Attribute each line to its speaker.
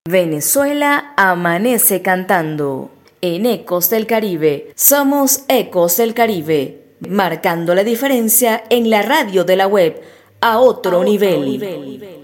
Speaker 1: Venezuela amanece cantando. En Ecos del Caribe, somos Ecos del Caribe, marcando la diferencia en la radio de la web a otro nivel.